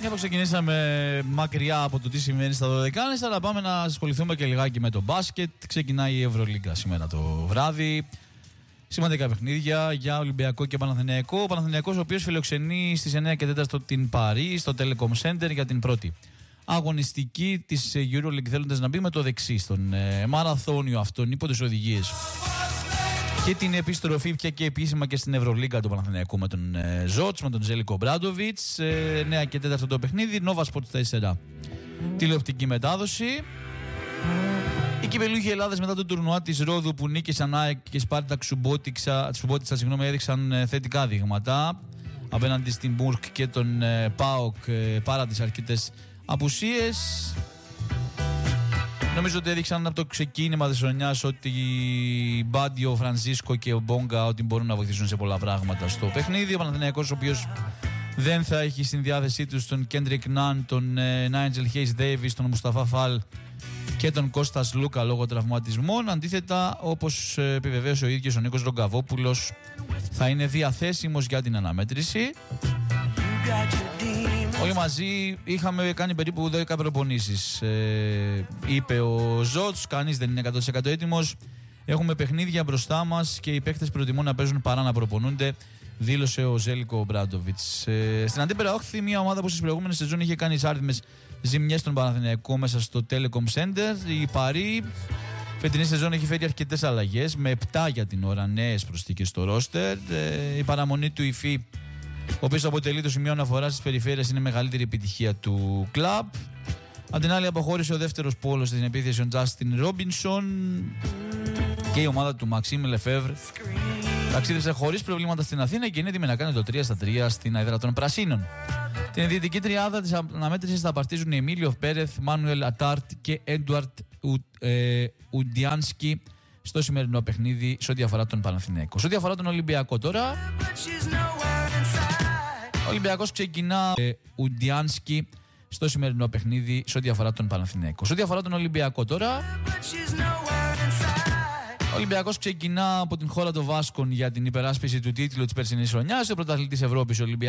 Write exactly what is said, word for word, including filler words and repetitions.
Μια που ξεκινήσαμε μακριά από το τι συμβαίνει στα δωδεκάνες, αλλά πάμε να ασχοληθούμε και λιγάκι με το μπάσκετ. Ξεκινάει η Ευρωλίγκα σήμερα το βράδυ. Σημαντικά παιχνίδια για Ολυμπιακό και Παναθηναϊκό. Ο Παναθηναϊκός, ο οποίος φιλοξενεί στις εννιά και τέσσερα την Παρί, στο Telecom Center για την πρώτη αγωνιστική της Euroleague, θέλοντας να μπει με το δεξί στον ε, μαραθώνιο αυτόν υπό τις οδηγίες και την επιστροφή πια και επίσημα και στην Ευρωλίγκα του Παναθηναϊκού με τον ε, Ζότς, με τον Ζέλικο Μπράντοβιτς. ε, εννιά και τέσσερα το παιχνίδι, Nova Sport τέσσερα τηλεοπτική μετάδοση. Οι κυπελλούχοι Ελλάδας μετά το τουρνουά της Ρόδου που νίκησαν ΑΕΚ και Σπάρτακ Σουμπότιτσα, συγγνώμη, έδειξαν ε, θετικά δείγματα απέναντι στην Μπουρκ και τον ε, ΠΑΟΚ ε, παρά τις αρκετές απουσίες. Νομίζω ότι έδειξαν από το ξεκίνημα της χρονιάς ότι η Μπάντιο, ο Φρανσίσκο και ο Μπόγκα ότι μπορούν να βοηθήσουν σε πολλά πράγματα στο παιχνίδι. Ο Παναθηναϊκός, ο οποίος δεν θα έχει στην διάθεσή του τον Κέντρικ Ναν, τον Νάιτζελ Χέις Ντέιβις, τον Μουσταφά Φαλ και τον Κώστας Λούκα λόγω τραυματισμών. Αντίθετα, όπως επιβεβαίωσε ο ίδιος ο Νίκος Ρογκαβόπουλος, θα είναι διαθέσιμος για την αναμέτρηση. Όλοι μαζί είχαμε κάνει περίπου δέκα προπονήσεις. Ε, είπε ο Ζότς, κανείς δεν είναι εκατό τοις εκατό έτοιμος. Έχουμε παιχνίδια μπροστά μας και οι παίκτες προτιμούν να παίζουν παρά να προπονούνται, δήλωσε ο Ζέλικο Μπράντοβιτς. Ε, στην αντίπερα όχθη, μια ομάδα που στις προηγούμενες σεζόν είχε κάνει εισάρτημες ζημιές στον Παναθηναϊκό μέσα στο Telecom Center. Η Παρί φετινή σεζόν έχει φέρει αρκετές αλλαγές, με επτά για την ώρα νέες προσθήκες στο ρόστερ. Ε, η παραμονή του Ιφή, ο οποίος αποτελεί το σημείο αναφοράς στις περιφέρειες, είναι η μεγαλύτερη επιτυχία του κλαμπ. Απ' την άλλη, αποχώρησε ο δεύτερος πόλος στην επίθεση, ο Τζάστιν Ρόμπινσον, και η ομάδα του Μαξίμ Λεφεύρ ταξίδευσε χωρίς προβλήματα στην Αθήνα και είναι έτοιμη να κάνει το τρία στα τρία στην αηδρά των Πρασίνων. Την διαιτητική τριάδα της αναμέτρησης θα απαρτίζουν οι Εμίλιο Πέρεθ, Μάνουελ Ατάρτ και Έντουαρτ Ουντιάνσκι στο σημερινό παιχνίδι σε ό,τι αφορά τον Παναθηναϊκό. Σε ό,τι αφορά τον Ολυμπιακό τώρα, ο Ολυμπιακός ξεκινά ε, Ουντιάνσκι στο σημερινό παιχνίδι σε ό,τι αφορά τον Παναθηναϊκό. Σε ό,τι αφορά τον Ολυμπιακό τώρα, ο Ολυμπιακός ξεκινά από την χώρα των Βάσκων για την υπεράσπιση του τίτλου της περσινής χρονιάς. Ο πρωταθλητής Ευρώπης, ο Ολυμπιακός